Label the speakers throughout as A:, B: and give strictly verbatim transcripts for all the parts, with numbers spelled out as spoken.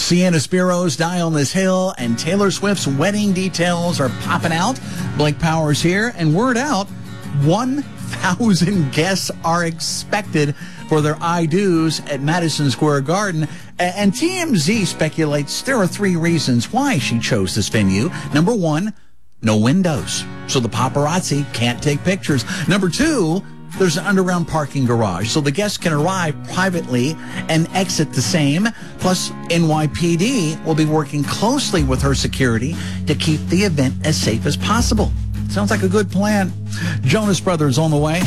A: Sienna Spiro's Die on This Hill and Taylor Swift's wedding details are popping out. Blake Powers here, and word out, one thousand guests are expected for their I-Dos at Madison Square Garden. And T M Z speculates there are three reasons why she chose this venue. Number one, no windows, so the paparazzi can't take pictures. Number two, there's an underground parking garage, so the guests can arrive privately and exit the same. Plus, N Y P D will be working closely with her security to keep the event as safe as possible. Sounds like a good plan. Jonas Brothers on the way.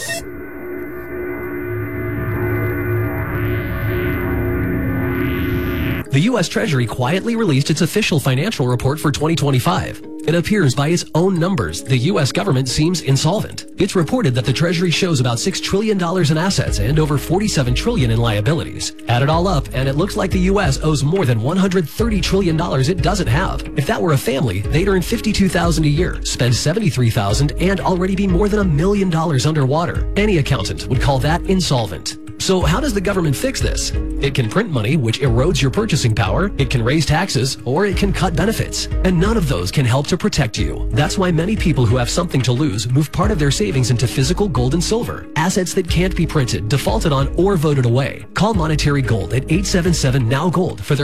B: The U S Treasury quietly released its official financial report for twenty twenty-five. It appears by its own numbers, the U S government seems insolvent. It's reported that the Treasury shows about six trillion dollars in assets and over forty-seven trillion dollars in liabilities. Add it all up, and it looks like the U S owes more than one hundred thirty trillion dollars it doesn't have. If that were a family, they'd earn fifty-two thousand dollars a year, spend seventy-three thousand dollars, and already be more than a million dollars underwater. Any accountant would call that insolvent. So how does the government fix this? It can print money, which erodes your purchasing power, it can raise taxes, or it can cut benefits. And none of those can help to protect you. That's why many people who have something to lose move part of their savings into physical gold and silver, assets that can't be printed, defaulted on, or voted away. Call Monetary Gold at eight seven seven N O W GOLD for their